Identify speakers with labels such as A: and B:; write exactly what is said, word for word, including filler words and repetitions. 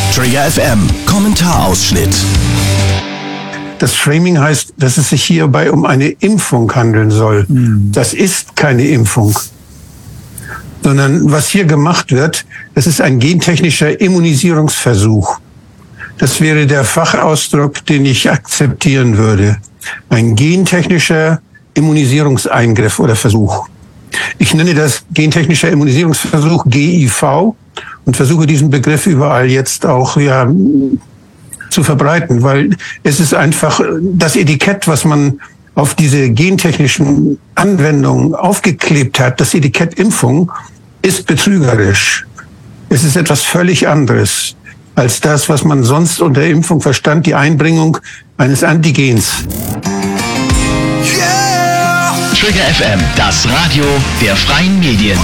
A: Trigger F M, Kommentarausschnitt.
B: Das Framing heißt, dass es sich hierbei um eine Impfung handeln soll. Mhm. Das ist keine Impfung. Sondern was hier gemacht wird, das ist ein gentechnischer Immunisierungsversuch. Das wäre der Fachausdruck, den ich akzeptieren würde. Ein gentechnischer Immunisierungseingriff oder Versuch. Ich nenne das gentechnischer Immunisierungsversuch G I V und versuche diesen Begriff überall jetzt auch ja zu verbreiten, weil es ist einfach das Etikett, was man auf diese gentechnischen Anwendungen aufgeklebt hat, das Etikett Impfung, ist betrügerisch. Es ist etwas völlig anderes als das, was man sonst unter Impfung verstand, die Einbringung eines Antigens.
A: Trigger F M, das Radio der freien Medien.